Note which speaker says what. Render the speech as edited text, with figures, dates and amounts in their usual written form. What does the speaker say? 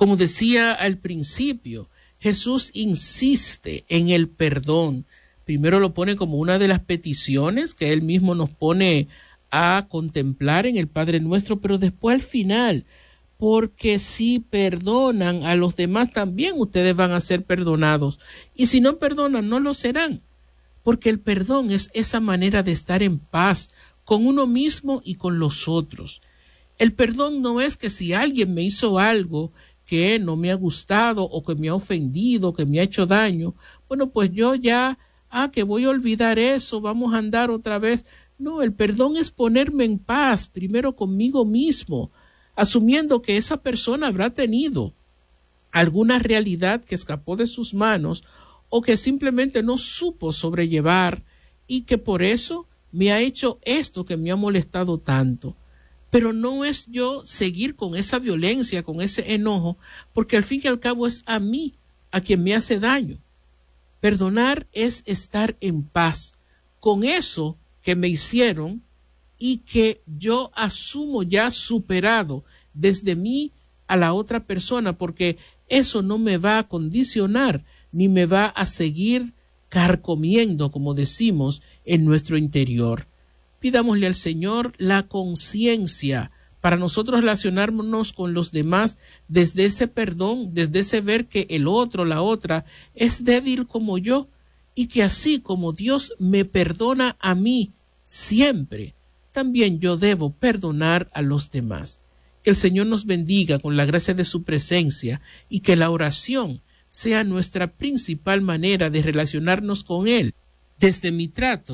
Speaker 1: Como decía al principio, Jesús insiste en el perdón. Primero lo pone como una de las peticiones que Él mismo nos pone a contemplar en el Padre Nuestro, pero después al final, porque si perdonan a los demás, también ustedes van a ser perdonados. Y si no perdonan, no lo serán. Porque el perdón es esa manera de estar en paz con uno mismo y con los otros. El perdón no es que si alguien me hizo algo que no me ha gustado o que me ha ofendido, que me ha hecho daño, bueno, pues yo ya, que voy a olvidar eso, vamos a andar otra vez. No, el perdón es ponerme en paz primero conmigo mismo, asumiendo que esa persona habrá tenido alguna realidad que escapó de sus manos o que simplemente no supo sobrellevar y que por eso me ha hecho esto que me ha molestado tanto. Pero no es yo seguir con esa violencia, con ese enojo, porque al fin y al cabo es a mí a quien me hace daño. Perdonar es estar en paz con eso que me hicieron y que yo asumo ya superado desde mí a la otra persona, porque eso no me va a condicionar ni me va a seguir carcomiendo, como decimos, en nuestro interior. Pidámosle al Señor la conciencia para nosotros relacionarnos con los demás desde ese perdón, desde ese ver que el otro, la otra, es débil como yo y que así como Dios me perdona a mí siempre, también yo debo perdonar a los demás. Que el Señor nos bendiga con la gracia de su presencia y que la oración sea nuestra principal manera de relacionarnos con Él. Desde mi trato